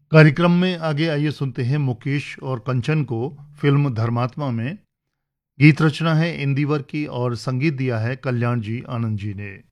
कार्यक्रम में आगे आइए सुनते हैं मुकेश और कंचन को फिल्म धर्मात्मा में। गीत रचना है इंदिवर की और संगीत दिया है कल्याण जी आनंद जी ने।